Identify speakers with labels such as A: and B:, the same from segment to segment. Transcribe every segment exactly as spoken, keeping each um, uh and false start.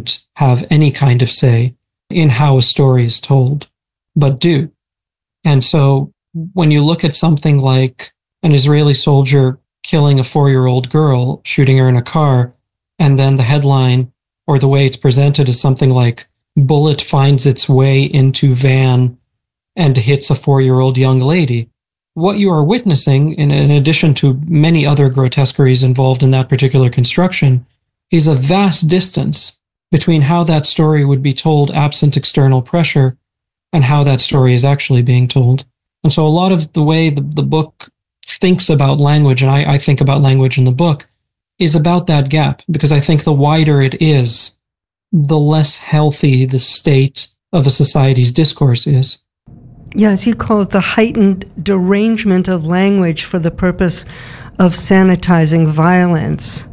A: shouldn't have any kind of say in how a story is told, but do. And so when you look at something like an Israeli soldier killing a four-year-old girl, shooting her in a car, and then the headline or the way it's presented is something like, bullet finds its way into van and hits a four-year-old young lady. What you are witnessing, in, in addition to many other grotesqueries involved in that particular construction, is a vast distance between how that story would be told absent external pressure and how that story is actually being told. And so a lot of the way the, the book thinks about language, and I, I think about language in the book, is about that gap, because I think the wider it is, the less healthy the state of a society's discourse is.
B: Yes, you call it the heightened derangement of language for the purpose of sanitizing violence.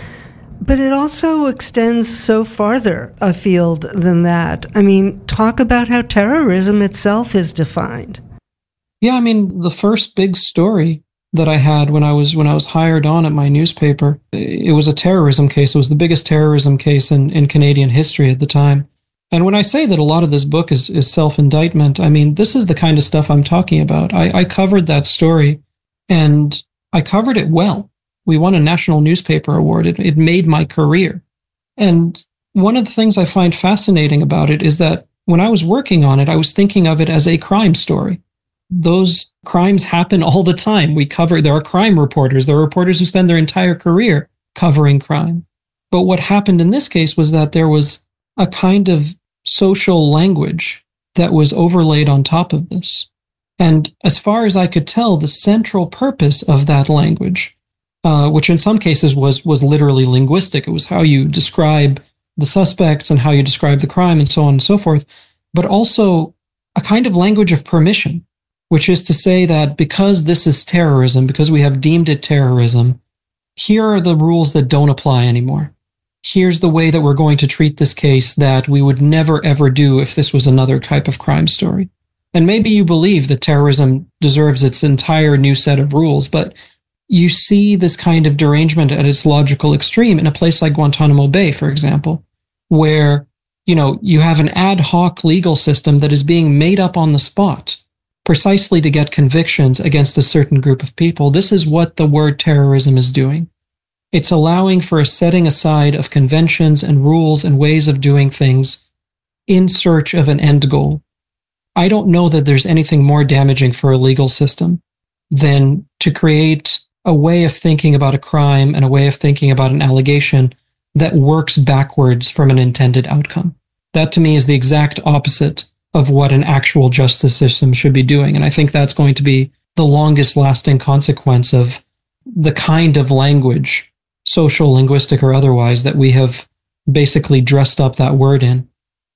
B: But it also extends so farther afield than that. I mean, talk about how terrorism itself is defined.
A: Yeah, I mean, the first big story that I had when I was when I was hired on at my newspaper, it was a terrorism case. It was the biggest terrorism case in, in Canadian history at the time. And when I say that a lot of this book is, is self-indictment, I mean, this is the kind of stuff I'm talking about. I, I covered that story, and I covered it well. We won a National Newspaper Award. It, it made my career. And one of the things I find fascinating about it is that when I was working on it, I was thinking of it as a crime story. Those crimes happen all the time. We cover, there are crime reporters. There are reporters who spend their entire career covering crime. But what happened in this case was that there was a kind of social language that was overlaid on top of this. And as far as I could tell, the central purpose of that language, uh, which in some cases was, was literally linguistic, it was how you describe the suspects and how you describe the crime and so on and so forth, but also a kind of language of permission, which is to say that because this is terrorism, because we have deemed it terrorism, here are the rules that don't apply anymore. Here's the way that we're going to treat this case that we would never, ever do if this was another type of crime story. And maybe you believe that terrorism deserves its entire new set of rules, but you see this kind of derangement at its logical extreme in a place like Guantanamo Bay, for example, where, you know, you have an ad hoc legal system that is being made up on the spot precisely to get convictions against a certain group of people. This is what the word terrorism is doing. It's allowing for a setting aside of conventions and rules and ways of doing things in search of an end goal. I don't know that there's anything more damaging for a legal system than to create a way of thinking about a crime and a way of thinking about an allegation that works backwards from an intended outcome. That, to me, is the exact opposite of what an actual justice system should be doing. And I think that's going to be the longest lasting consequence of the kind of language, social, linguistic, or otherwise, that we have basically dressed up that word in.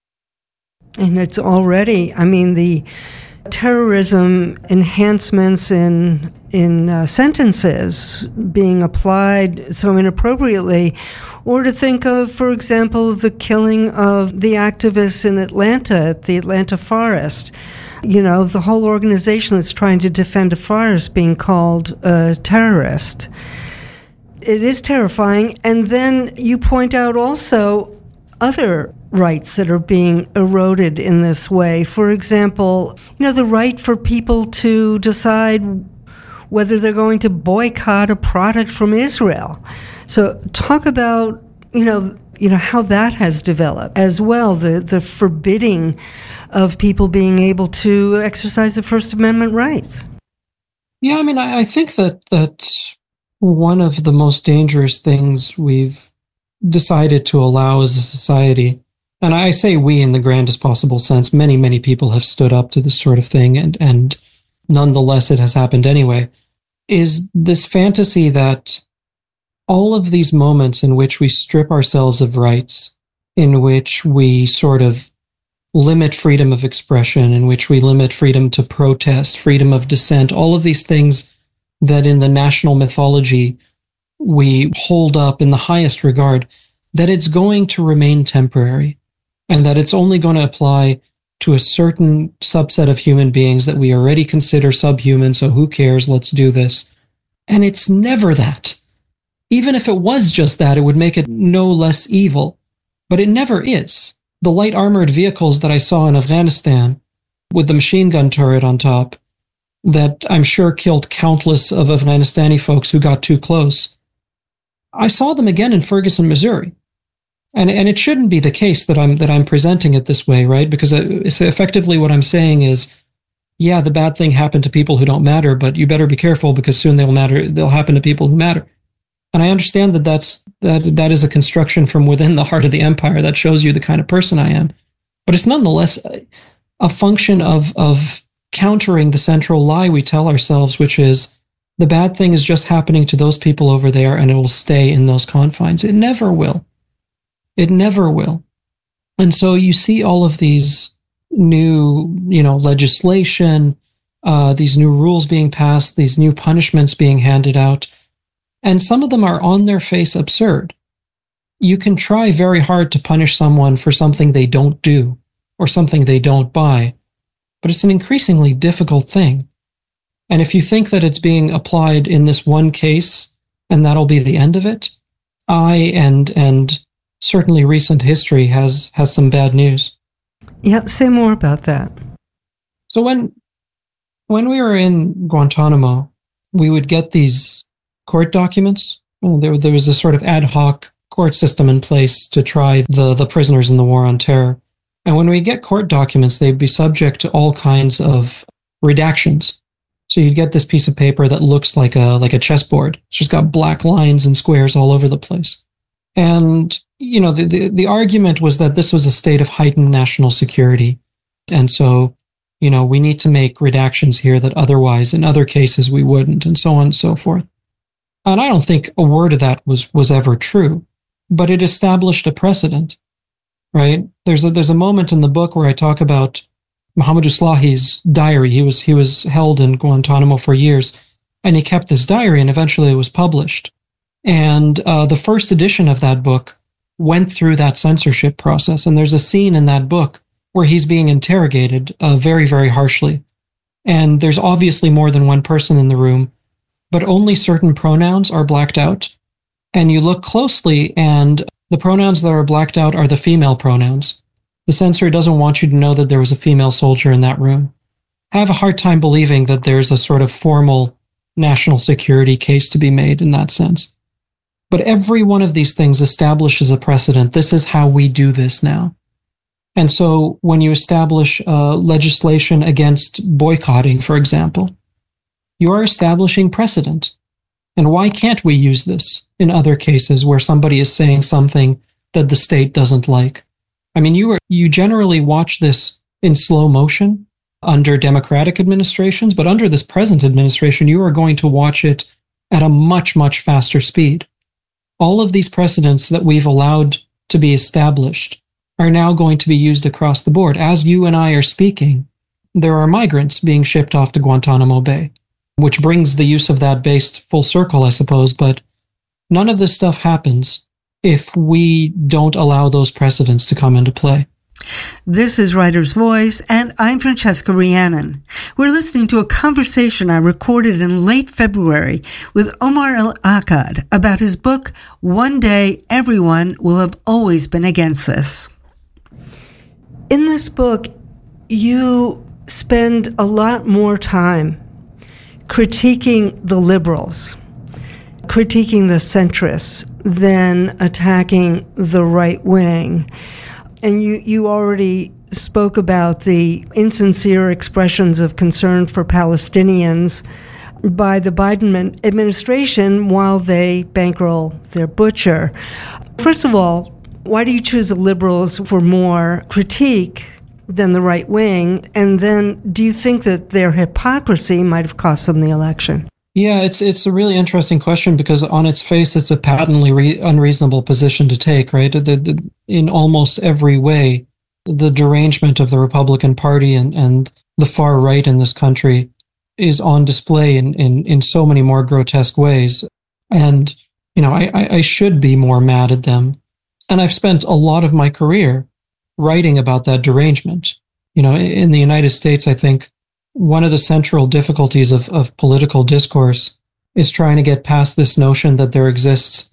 B: And it's already, I mean, the terrorism enhancements in in uh, sentences being applied so inappropriately, or to think of, for example, the killing of the activists in Atlanta at the Atlanta forest. You know, the whole organization that's trying to defend a forest being called a terrorist. It is terrifying. And then you point out also other rights that are being eroded in this way. For example, you know, the right for people to decide whether they're going to boycott a product from Israel. So talk about, you know, you know, how that has developed as well, the, the forbidding of people being able to exercise the First Amendment rights.
A: Yeah, I mean, I, I think that that one of the most dangerous things we've decided to allow as a society, and I say we in the grandest possible sense, many, many people have stood up to this sort of thing, and, and nonetheless it has happened anyway, is this fantasy that all of these moments in which we strip ourselves of rights, in which we sort of limit freedom of expression, in which we limit freedom to protest, freedom of dissent, all of these things that in the national mythology we hold up in the highest regard, that it's going to remain temporary, and that it's only going to apply to a certain subset of human beings that we already consider subhuman, so who cares, let's do this. And it's never that. Even if it was just that, it would make it no less evil. But it never is. The light armored vehicles that I saw in Afghanistan with the machine gun turret on top that I'm sure killed countless of Afghanistani folks who got too close, I saw them again in Ferguson, Missouri. And and it shouldn't be the case that I'm that I'm presenting it this way, right? Because it's effectively what I'm saying is, yeah, the bad thing happened to people who don't matter, but you better be careful because soon they'll matter. They'll happen to people who matter. And I understand that that's that that is a construction from within the heart of the empire that shows you the kind of person I am. But it's nonetheless a, a function of of countering the central lie we tell ourselves, which is the bad thing is just happening to those people over there, and it will stay in those confines. It never will. It never will. And so you see all of these new, you know, legislation, uh, these new rules being passed, these new punishments being handed out, and some of them are on their face absurd. You can try very hard to punish someone for something they don't do or something they don't buy, but it's an increasingly difficult thing. And if you think that it's being applied in this one case and that'll be the end of it, I and and certainly recent history has has some bad news.
B: Yeah, say more about that.
A: So when when we were in Guantanamo, we would get these court documents. There, there was a sort of ad hoc court system in place to try the, the prisoners in the war on terror. And when we get court documents, they'd be subject to all kinds of redactions. So you'd get this piece of paper that looks like a like a chessboard. It's just got black lines and squares all over the place. And, you know, the, the, the argument was that this was a state of heightened national security. And so, you know, we need to make redactions here that otherwise, in other cases, we wouldn't, and so on and so forth. And I don't think a word of that was, was ever true, but it established a precedent, right? There's a, there's a moment in the book where I talk about Mohammed Slahi's diary. He was, he was held in Guantanamo for years, and he kept this diary, and eventually it was published. And uh, the first edition of that book went through that censorship process. And there's a scene in that book where he's being interrogated uh, very, very harshly. And there's obviously more than one person in the room, but only certain pronouns are blacked out. And you look closely, and the pronouns that are blacked out are the female pronouns. The censor doesn't want you to know that there was a female soldier in that room. I have a hard time believing that there's a sort of formal national security case to be made in that sense. But every one of these things establishes a precedent. This is how we do this now. And so when you establish uh, legislation against boycotting, for example, you are establishing precedent. And why can't we use this in other cases where somebody is saying something that the state doesn't like? I mean, you are, you generally watch this in slow motion under Democratic administrations, but under this present administration, you are going to watch it at a much, much faster speed. All of these precedents that we've allowed to be established are now going to be used across the board. As you and I are speaking, there are migrants being shipped off to Guantanamo Bay, which brings the use of that base full circle, I suppose. But none of this stuff happens if we don't allow those precedents to come into play.
B: This is Writer's Voice, and I'm Francesca Rhiannon. We're listening to a conversation I recorded in late February with Omar El-Akkad about his book, One Day Everyone Will Have Always Been Against This. In this book, you spend a lot more time critiquing the liberals, critiquing the centrists, than attacking the right wing. And you, you already spoke about the insincere expressions of concern for Palestinians by the Biden administration while they bankroll their butcher. First of all, why do you choose the liberals for more critique than the right wing? And then do you think that their hypocrisy might have cost them the election?
A: Yeah, it's it's a really interesting question because on its face, it's a patently re- unreasonable position to take, right? The, the, in almost every way, the derangement of the Republican Party and, and the far right in this country is on display in, in, in so many more grotesque ways. And, you know, I, I should be more mad at them. And I've spent a lot of my career writing about that derangement. You know, in the United States, I think one of the central difficulties of, of political discourse is trying to get past this notion that there exists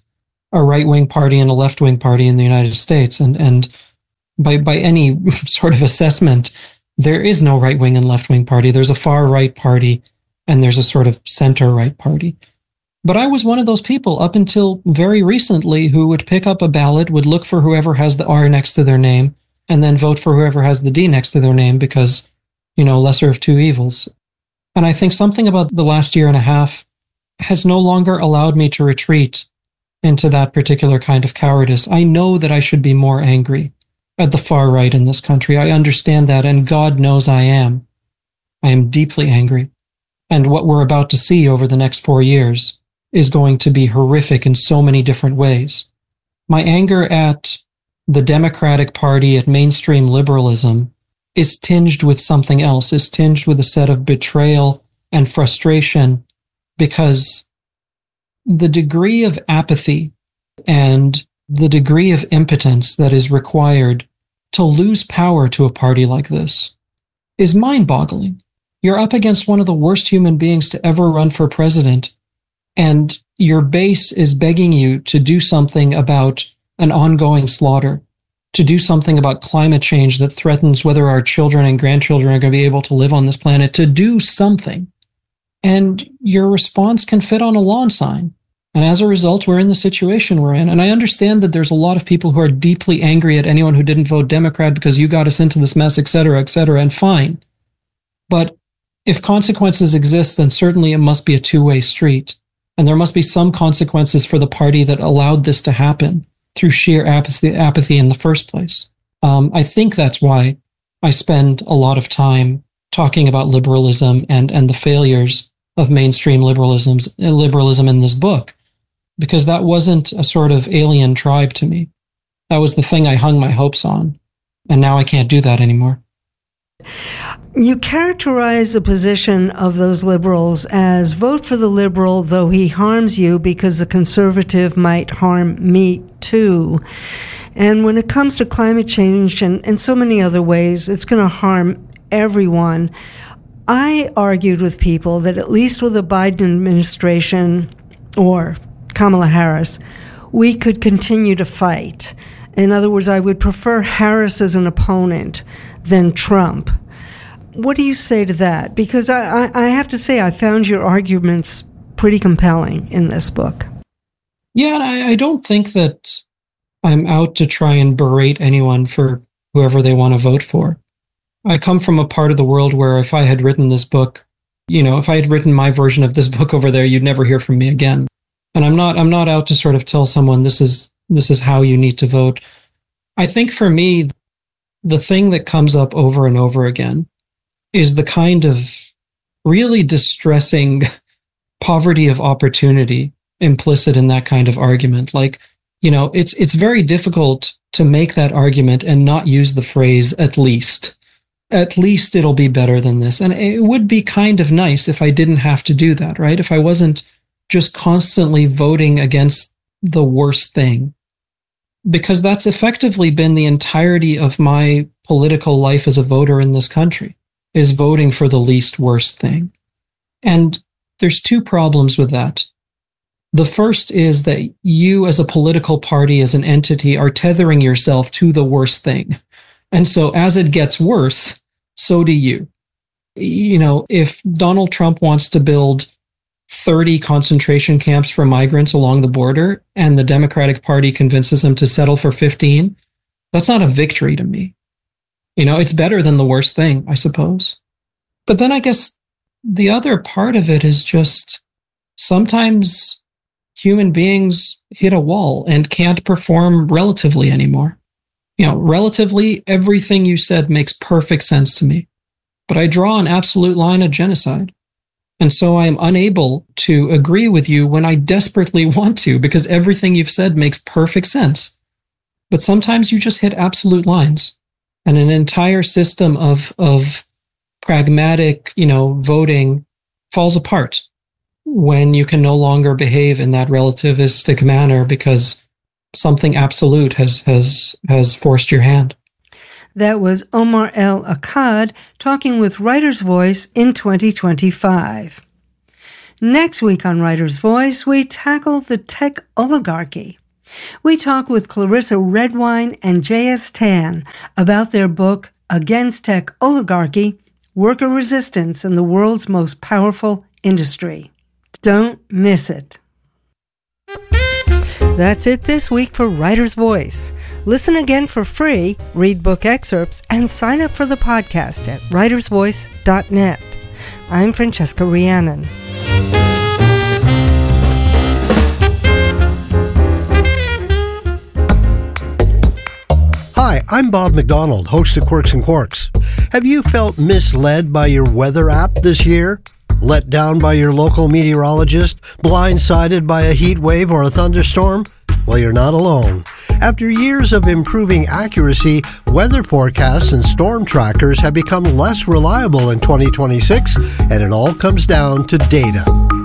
A: a right-wing party and a left-wing party in the United States. And, and by, by any sort of assessment, there is no right-wing and left-wing party. There's a far-right party and there's a sort of center-right party. But I was one of those people up until very recently who would pick up a ballot, would look for whoever has the R next to their name, and then vote for whoever has the D next to their name because, you know, lesser of two evils. And I think something about the last year and a half has no longer allowed me to retreat into that particular kind of cowardice. I know that I should be more angry at the far right in this country. I understand that, and God knows I am. I am deeply angry. And what we're about to see over the next four years is going to be horrific in so many different ways. My anger at the Democratic Party, at mainstream liberalism, is tinged with something else, is tinged with a set of betrayal and frustration, because the degree of apathy and the degree of impotence that is required to lose power to a party like this is mind-boggling. You're up against one of the worst human beings to ever run for president, and your base is begging you to do something about an ongoing slaughter, to do something about climate change that threatens whether our children and grandchildren are going to be able to live on this planet, to do something. And your response can fit on a lawn sign. And as a result, we're in the situation we're in. And I understand that there's a lot of people who are deeply angry at anyone who didn't vote Democrat because you got us into this mess, et cetera, et cetera, and fine. But if consequences exist, then certainly it must be a two-way street. And there must be some consequences for the party that allowed this to happen through sheer apathy, apathy in the first place. Um, I think that's why I spend a lot of time talking about liberalism and, and the failures of mainstream liberalism's, liberalism in this book, because that wasn't a sort of alien tribe to me. That was the thing I hung my hopes on, and now I can't do that anymore.
B: You characterize the position of those liberals as vote for the liberal, though he harms you, because the conservative might harm me too. And when it comes to climate change and, and so many other ways, it's going to harm everyone. I argued with people that at least with the Biden administration or Kamala Harris, we could continue to fight. In other words, I would prefer Harris as an opponent than Trump. What do you say to that? Because I, I, I have to say, I found your arguments pretty compelling in this book.
A: Yeah, and I, I don't think that I'm out to try and berate anyone for whoever they want to vote for. I come from a part of the world where if I had written this book, you know, if I had written my version of this book over there, you'd never hear from me again. And I'm not I'm not out to sort of tell someone this is this is how you need to vote. I think for me, the thing that comes up over and over again is the kind of really distressing poverty of opportunity implicit in that kind of argument. Like, you know, it's it's very difficult to make that argument and not use the phrase "at least." At least it'll be better than this. And it would be kind of nice if I didn't have to do that, right? If I wasn't just constantly voting against the worst thing. Because that's effectively been the entirety of my political life as a voter in this country, is voting for the least worst thing. And there's two problems with that. The first is that you as a political party, as an entity, are tethering yourself to the worst thing. And so as it gets worse, so do you. You know, if Donald Trump wants to build thirty concentration camps for migrants along the border and the Democratic Party convinces him to settle for fifteen, that's not a victory to me. You know, it's better than the worst thing, I suppose. But then I guess the other part of it is just sometimes human beings hit a wall and can't perform relatively anymore. You know, relatively, everything you said makes perfect sense to me. But I draw an absolute line at genocide. And so I am unable to agree with you when I desperately want to, because everything you've said makes perfect sense. But sometimes you just hit absolute lines. And an entire system of, of pragmatic, you know, voting falls apart when you can no longer behave in that relativistic manner because something absolute has has has forced your hand.
B: That was Omar El-Akkad talking with Writer's Voice in twenty twenty-five. Next week on Writer's Voice, we tackle the tech oligarchy. We talk with Clarissa Redwine and J S Tan about their book, Against Tech Oligarchy, Worker Resistance in the World's Most Powerful Industry. Don't miss it. That's it this week for Writer's Voice. Listen again for free, read book excerpts, and sign up for the podcast at writers voice dot net. I'm Francesca Rhiannon.
C: Hi, I'm Bob McDonald, host of Quirks and Quarks. Have you felt misled by your weather app this year? Let down by your local meteorologist? Blindsided by a heat wave or a thunderstorm? Well, you're not alone. After years of improving accuracy, weather forecasts and storm trackers have become less reliable in twenty twenty-six, and it all comes down to data.